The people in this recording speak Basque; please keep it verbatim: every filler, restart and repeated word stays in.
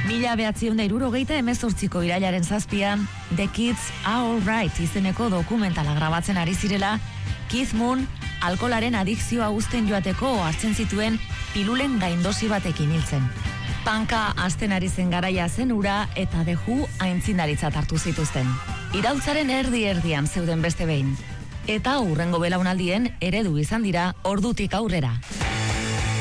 Mila behatziehun eta hirurogeita hemezortziko irailaren zazpian, The Kids Are Alright izeneko dokumentala grabatzen ari zirela, Keith Moon alkolaren adikzioa uzten joateko hartzen zituen pilulen gaindosi batekin hiltzen. Panka azten ari zen garaia zen ura eta The Who aintzindaritzat hartu zituzten. Iraultzaren erdi-erdian zeuden beste behin. Eta hurrengo belaunaldien eredu izan dira ordutik aurrera.